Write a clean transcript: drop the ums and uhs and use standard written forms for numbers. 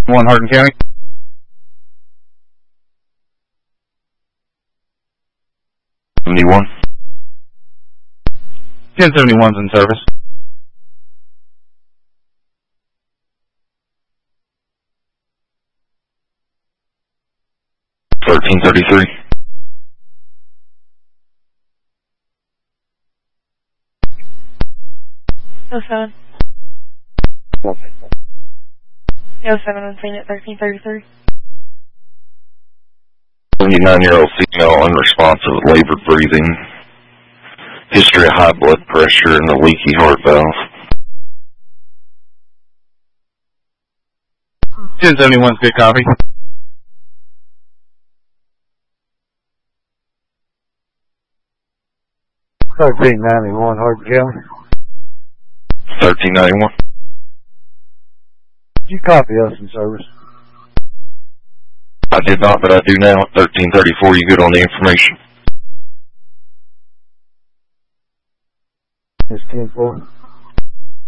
1 Hardin County. 71. 1071's in service. $13.33. No 7. No 7 on scene at 1333. 79-year-old female unresponsive, labored breathing, history of high blood pressure and a leaky heart valve. 1071's good copy. $13.91 Hardin County. 1391. Did you copy us in service? I did not, but I do now at 1334. You good on the information? It's 10-4.